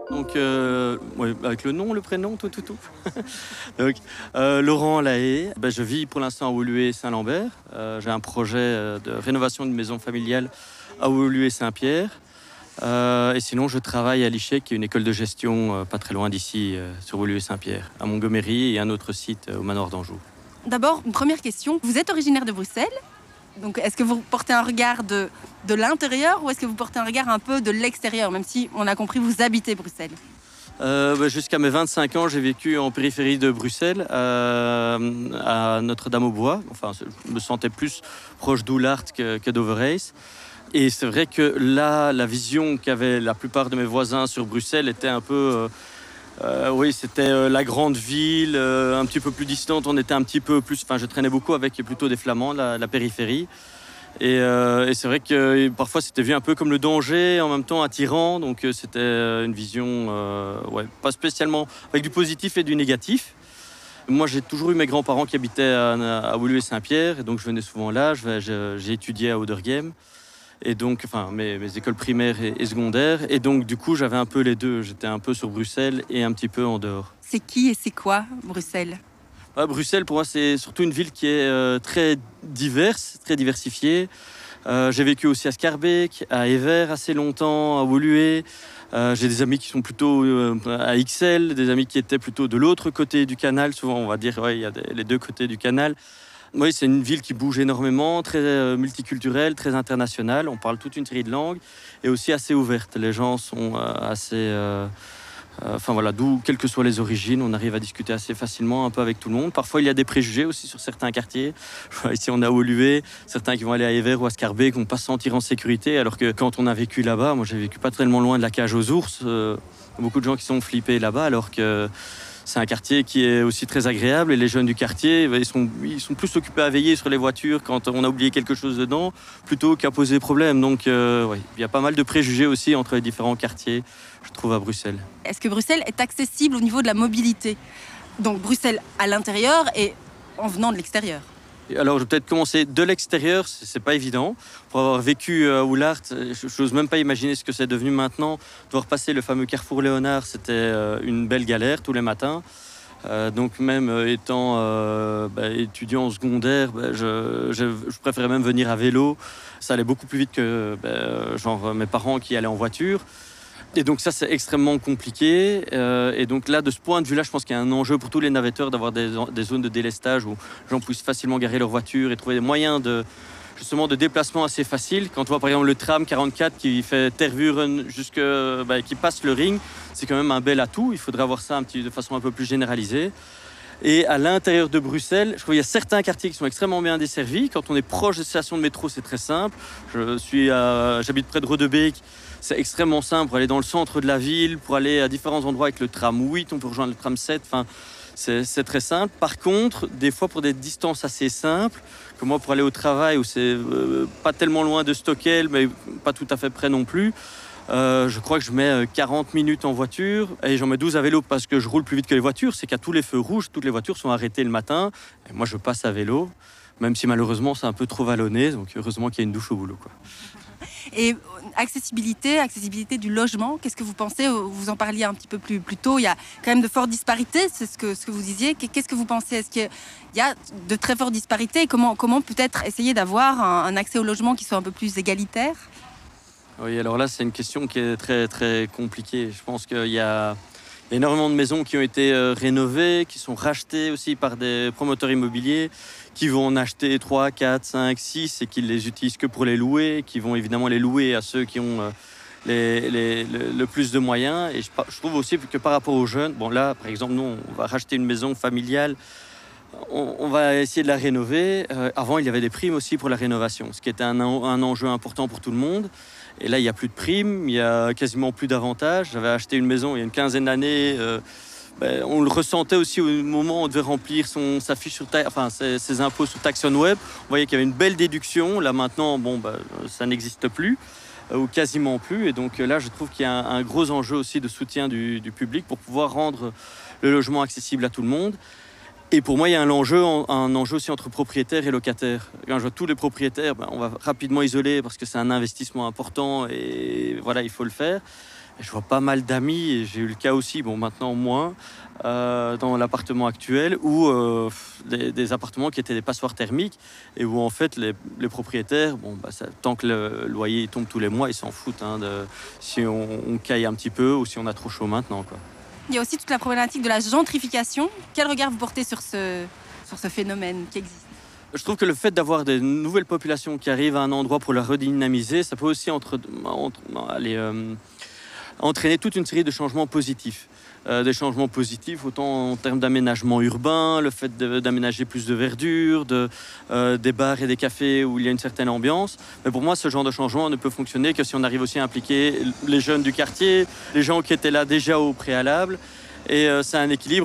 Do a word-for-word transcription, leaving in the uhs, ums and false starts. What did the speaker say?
Donc, euh, ouais, avec le nom, le prénom, tout, tout, tout. Donc, euh, Laurent Lahaye, ben, je vis pour l'instant à Woluwe-Saint-Lambert. Euh, j'ai un projet euh, de rénovation de maison familiale à Woluwe-Saint-Pierre. Euh, et sinon, je travaille à l'I C H E C, qui est une école de gestion euh, pas très loin d'ici, euh, sur Woluwe-Saint-Pierre, à Montgomery et un autre site euh, au Manoir d'Anjou. D'abord, une première question. Vous êtes originaire de Bruxelles. Donc, est-ce que vous portez un regard de, de l'intérieur ou est-ce que vous portez un regard un peu de l'extérieur, même si, on a compris, vous habitez Bruxelles? Euh, bah, jusqu'à mes vingt-cinq ans, j'ai vécu en périphérie de Bruxelles, euh, à Notre-Dame-aux-Bois. Enfin, je me sentais plus proche d'Oulart que, que d'Overijse. Et c'est vrai que là, la vision qu'avaient la plupart de mes voisins sur Bruxelles était un peu... Euh, euh, oui, c'était euh, la grande ville, euh, un petit peu plus distante. On était un petit peu plus... Enfin, je traînais beaucoup avec plutôt des Flamands, la, la périphérie. Et, euh, et c'est vrai que parfois c'était vu un peu comme le danger, en même temps attirant. Donc euh, c'était une vision, euh, ouais, pas spécialement avec du positif et du négatif. Moi, j'ai toujours eu mes grands-parents qui habitaient à, à Woluwe-Saint-Pierre, et donc je venais souvent là. Je, je, j'ai étudié à Ouderghem, et donc, enfin, mes, mes écoles primaires et, et secondaires. Et donc, du coup, j'avais un peu les deux. J'étais un peu sur Bruxelles et un petit peu en dehors. C'est qui et c'est quoi, Bruxelles? Ah, Bruxelles, pour moi, c'est surtout une ville qui est euh, très diverse, très diversifiée. Euh, j'ai vécu aussi à Schaerbeek, à Evere assez longtemps, à Woluwe. Euh, j'ai des amis qui sont plutôt euh, à Ixelles, des amis qui étaient plutôt de l'autre côté du canal. Souvent, on va dire, ouais, il y a des, les deux côtés du canal. Oui, c'est une ville qui bouge énormément, très euh, multiculturelle, très internationale. On parle toute une série de langues et aussi assez ouverte. Les gens sont euh, assez... Euh, euh, enfin voilà, d'où, quelles que soient les origines, on arrive à discuter assez facilement un peu avec tout le monde. Parfois, il y a des préjugés aussi sur certains quartiers. Ici, on a Woluwe, certains qui vont aller à Evere ou à Schaerbeek vont pas se sentir en sécurité, alors que quand on a vécu là-bas, moi j'ai vécu pas tellement loin de la cage aux ours, euh, beaucoup de gens qui sont flippés là-bas, alors que c'est un quartier qui est aussi très agréable et les jeunes du quartier, ils sont, ils sont plus occupés à veiller sur les voitures quand on a oublié quelque chose dedans, plutôt qu'à poser problème. Donc euh, oui, il y a pas mal de préjugés aussi entre les différents quartiers, je trouve, à Bruxelles. Est-ce que Bruxelles est accessible au niveau de la mobilité? Donc Bruxelles à l'intérieur et en venant de l'extérieur. Alors, je vais peut-être commencer de l'extérieur, c'est pas évident. Pour avoir vécu à Oulart, je n'ose même pas imaginer ce que c'est devenu maintenant. Devoir passer le fameux carrefour Léonard, c'était une belle galère tous les matins. Euh, donc même étant euh, bah, étudiant en secondaire, bah, je, je, je préférais même venir à vélo. Ça allait beaucoup plus vite que bah, genre, mes parents qui allaient en voiture. Et donc ça, c'est extrêmement compliqué. Euh, et donc là, de ce point de vue-là, je pense qu'il y a un enjeu pour tous les navetteurs d'avoir des, des zones de délestage où les gens puissent facilement garer leur voiture et trouver des moyens de, justement, de déplacement assez faciles. Quand on voit par exemple le tram quarante-quatre qui fait Tervuren jusque, bah, qui passe le ring, c'est quand même un bel atout. Il faudrait avoir ça un petit, de façon un peu plus généralisée. Et à l'intérieur de Bruxelles, je trouve qu'il y a certains quartiers qui sont extrêmement bien desservis. Quand on est proche des stations de métro, c'est très simple. Je suis à, j'habite près de Rodebeek. C'est extrêmement simple pour aller dans le centre de la ville, pour aller à différents endroits avec le tram huit, on peut rejoindre le tram sept. Enfin, c'est, c'est très simple. Par contre, des fois, pour des distances assez simples, comme moi pour aller au travail, où c'est euh, pas tellement loin de Stockel, mais pas tout à fait près non plus, Euh, je crois que je mets quarante minutes en voiture et j'en mets douze à vélo parce que je roule plus vite que les voitures. C'est qu'à tous les feux rouges, toutes les voitures sont arrêtées le matin. Et moi, je passe à vélo, même si malheureusement, c'est un peu trop vallonné. Donc, heureusement qu'il y a une douche au boulot, quoi. Et accessibilité, accessibilité du logement, qu'est-ce que vous pensez? Vous en parliez un petit peu plus, plus tôt. Il y a quand même de fortes disparités, c'est ce que, ce que vous disiez. Qu'est-ce que vous pensez? Est-ce qu'il y a de très fortes disparités? Et comment, comment peut-être essayer d'avoir un, un accès au logement qui soit un peu plus égalitaire? Oui, alors là, c'est une question qui est très, très compliquée. Je pense qu'il y a énormément de maisons qui ont été euh, rénovées, qui sont rachetées aussi par des promoteurs immobiliers, qui vont en acheter trois, quatre, cinq, six et qui les utilisent que pour les louer, qui vont évidemment les louer à ceux qui ont euh, les, les, le, le plus de moyens. Et je, je trouve aussi que par rapport aux jeunes, bon là, par exemple, nous, on va racheter une maison familiale, on, on va essayer de la rénover. Euh, avant, il y avait des primes aussi pour la rénovation, ce qui était un, un enjeu important pour tout le monde. Et là, il n'y a plus de primes, il n'y a quasiment plus d'avantages. J'avais acheté une maison il y a une quinzaine d'années. Euh, ben, on le ressentait aussi au moment où on devait remplir son, sa fiche sur ta, enfin, ses, ses impôts sur Taxon Web. On voyait qu'il y avait une belle déduction. Là, maintenant, bon, ben, ça n'existe plus, euh, ou quasiment plus. Et donc là, je trouve qu'il y a un, un gros enjeu aussi de soutien du, du public pour pouvoir rendre le logement accessible à tout le monde. Et pour moi, il y a un enjeu, un enjeu aussi entre propriétaires et locataires. Quand je vois tous les propriétaires, ben, on va rapidement isoler parce que c'est un investissement important et voilà, il faut le faire. Et je vois pas mal d'amis, et j'ai eu le cas aussi, bon maintenant moins, euh, dans l'appartement actuel, où euh, des, des appartements qui étaient des passoires thermiques, et où en fait les, les propriétaires, bon, bah, ça, tant que le loyer tombe tous les mois, ils s'en foutent hein, de, si on, on caille un petit peu ou si on a trop chaud maintenant, quoi. Il y a aussi toute la problématique de la gentrification. Quel regard vous portez sur ce, sur ce phénomène qui existe? Je trouve que le fait d'avoir des nouvelles populations qui arrivent à un endroit pour la redynamiser, ça peut aussi entre, entre, allez, euh, entraîner toute une série de changements positifs. Euh, des changements positifs autant en termes d'aménagement urbain, le fait de, d'aménager plus de verdure, de, euh, des bars et des cafés où il y a une certaine ambiance. Mais pour moi, ce genre de changement ne peut fonctionner que si on arrive aussi à impliquer les jeunes du quartier, les gens qui étaient là déjà au préalable. Et euh, c'est un équilibre.